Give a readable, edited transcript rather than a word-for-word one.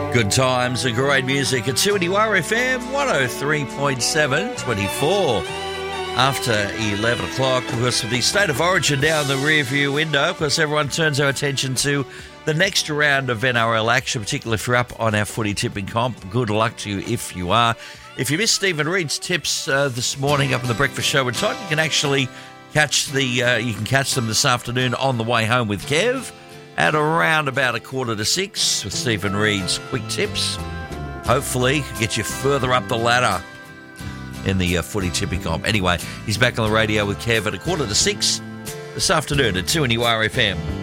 Good times and great music at 2NUR FM 103.7, 24 after 11 o'clock. Of course, with the State of Origin down the rear view window, of course, everyone turns our attention to the next round of NRL action, particularly if you're up on our footy tipping comp. Good luck to you if you are. If you missed Stephen Reid's tips this morning up on the Breakfast Show with Todd, you can actually catch them this afternoon on the way home with Kev at around about 5:45 with Stephen Reid's quick tips. Hopefully, get you further up the ladder in the footy tipping comp. Anyway, he's back on the radio with Kev at 5:45 this afternoon at 2NUR FM.